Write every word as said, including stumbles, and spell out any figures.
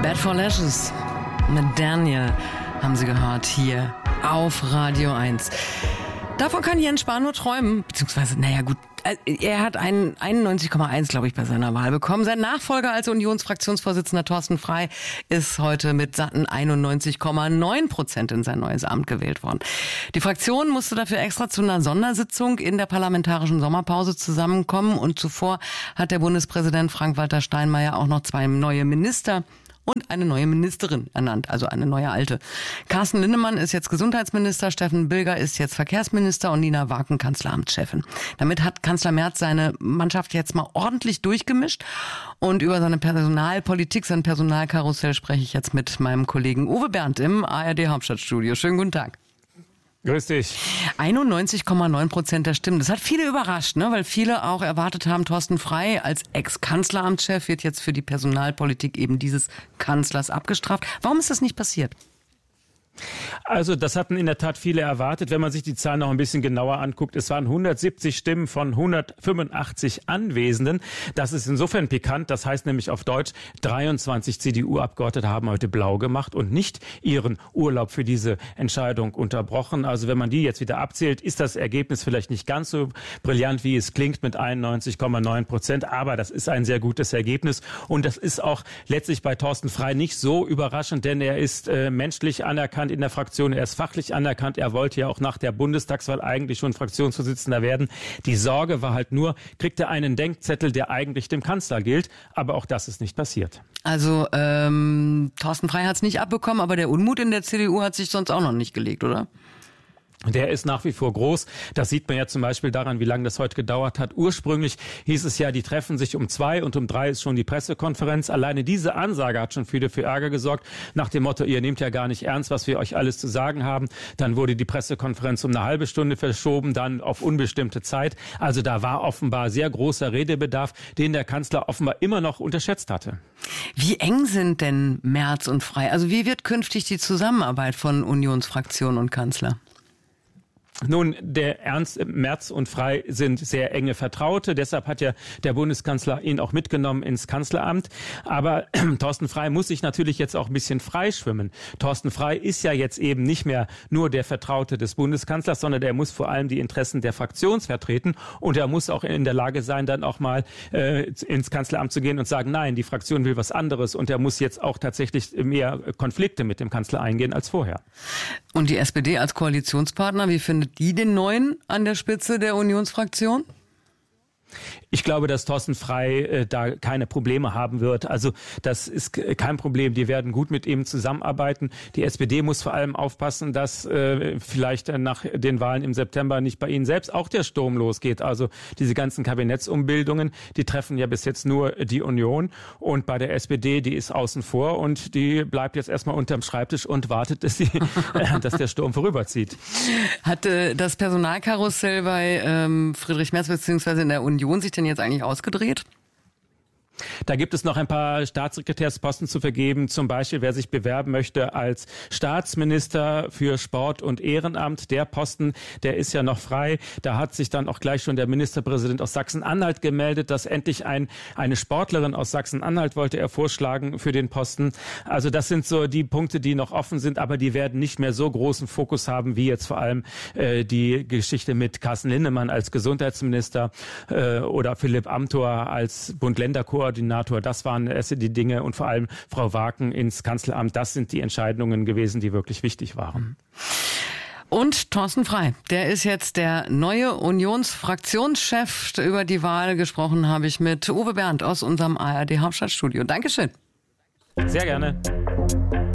Bad for Lashes mit Daniel haben Sie gehört hier auf Radio eins. Davon kann Jens Spahn nur träumen, beziehungsweise, naja gut, er hat einen einundneunzig Komma eins, glaube ich, bei seiner Wahl bekommen. Sein Nachfolger als Unionsfraktionsvorsitzender Thorsten Frey ist heute mit satten einundneunzig Komma neun Prozent in sein neues Amt gewählt worden. Die Fraktion musste dafür extra zu einer Sondersitzung in der parlamentarischen Sommerpause zusammenkommen und zuvor hat der Bundespräsident Frank-Walter Steinmeier auch noch zwei neue Minister und eine neue Ministerin ernannt, also eine neue alte. Carsten Linnemann ist jetzt Gesundheitsminister, Steffen Bilger ist jetzt Verkehrsminister und Nina Waken Kanzleramtschefin. Damit hat Kanzler Merz seine Mannschaft jetzt mal ordentlich durchgemischt und über seine Personalpolitik, sein Personalkarussell spreche ich jetzt mit meinem Kollegen Uwe Bernd im A R D Hauptstadtstudio. Schönen guten Tag. Grüß dich. einundneunzig Komma neun Prozent der Stimmen. Das hat viele überrascht, ne? Weil viele auch erwartet haben, Thorsten Frey als Ex-Kanzleramtschef wird jetzt für die Personalpolitik eben dieses Kanzlers abgestraft. Warum ist das nicht passiert? Also das hatten in der Tat viele erwartet. Wenn man sich die Zahlen noch ein bisschen genauer anguckt, es waren hundertsiebzig Stimmen von hundertfünfundachtzig Anwesenden. Das ist insofern pikant. Das heißt nämlich auf Deutsch, dreiundzwanzig C D U-Abgeordnete haben heute blau gemacht und nicht ihren Urlaub für diese Entscheidung unterbrochen. Also wenn man die jetzt wieder abzählt, ist das Ergebnis vielleicht nicht ganz so brillant, wie es klingt mit einundneunzig Komma neun Prozent. Aber das ist ein sehr gutes Ergebnis. Und das ist auch letztlich bei Thorsten Frey nicht so überraschend, denn er ist äh, menschlich anerkannt in der Fraktion. Er ist fachlich anerkannt. Er wollte ja auch nach der Bundestagswahl eigentlich schon Fraktionsvorsitzender werden. Die Sorge war halt nur, kriegt er einen Denkzettel, der eigentlich dem Kanzler gilt. Aber auch das ist nicht passiert. Also ähm, Thorsten Frey hat es nicht abbekommen, aber der Unmut in der C D U hat sich sonst auch noch nicht gelegt, oder? Der ist nach wie vor groß. Das sieht man ja zum Beispiel daran, wie lange das heute gedauert hat. Ursprünglich hieß es ja, die treffen sich um zwei und um drei ist schon die Pressekonferenz. Alleine diese Ansage hat schon wieder für Ärger gesorgt. Nach dem Motto, ihr nehmt ja gar nicht ernst, was wir euch alles zu sagen haben. Dann wurde die Pressekonferenz um eine halbe Stunde verschoben, dann auf unbestimmte Zeit. Also da war offenbar sehr großer Redebedarf, den der Kanzler offenbar immer noch unterschätzt hatte. Wie eng sind denn Merz und Frey? Also wie wird künftig die Zusammenarbeit von Unionsfraktion und Kanzler? Nun, der Ernst, Merz und Frey sind sehr enge Vertraute. Deshalb hat ja der Bundeskanzler ihn auch mitgenommen ins Kanzleramt. Aber äh, Thorsten Frey muss sich natürlich jetzt auch ein bisschen freischwimmen. Thorsten Frey ist ja jetzt eben nicht mehr nur der Vertraute des Bundeskanzlers, sondern er muss vor allem die Interessen der Fraktion vertreten. Und er muss auch in der Lage sein, dann auch mal äh, ins Kanzleramt zu gehen und sagen, nein, die Fraktion will was anderes. Und er muss jetzt auch tatsächlich mehr Konflikte mit dem Kanzler eingehen als vorher. Und die S P D als Koalitionspartner, wie findet die den Neuen an der Spitze der Unionsfraktion? Ich glaube, dass Thorsten Frey äh, da keine Probleme haben wird. Also das ist kein Problem. Die werden gut mit ihm zusammenarbeiten. Die S P D muss vor allem aufpassen, dass äh, vielleicht nach den Wahlen im September nicht bei ihnen selbst auch der Sturm losgeht. Also diese ganzen Kabinettsumbildungen, die treffen ja bis jetzt nur die Union. Und bei der S P D, die ist außen vor und die bleibt jetzt erstmal unterm Schreibtisch und wartet, dass, sie, äh, dass der Sturm vorüberzieht. Hatte das Personalkarussell bei ähm, Friedrich Merz bzw. in der Union sich denn jetzt eigentlich ausgedreht? Da gibt es noch ein paar Staatssekretärsposten zu vergeben. Zum Beispiel, wer sich bewerben möchte als Staatsminister für Sport und Ehrenamt. Der Posten, der ist ja noch frei. Da hat sich dann auch gleich schon der Ministerpräsident aus Sachsen-Anhalt gemeldet, dass endlich ein, eine Sportlerin aus Sachsen-Anhalt wollte er vorschlagen für den Posten. Also das sind so die Punkte, die noch offen sind, aber die werden nicht mehr so großen Fokus haben, wie jetzt vor allem äh, die Geschichte mit Carsten Linnemann als Gesundheitsminister äh, oder Philipp Amthor als Bund-Länder-Koordinator. Koordinator, das waren die Dinge und vor allem Frau Waken ins Kanzleramt. Das sind die Entscheidungen gewesen, die wirklich wichtig waren. Und Thorsten Frey, der ist jetzt der neue Unionsfraktionschef. Über die Wahl gesprochen habe ich mit Uwe Bernd aus unserem A R D Hauptstadtstudio. Dankeschön. Sehr gerne.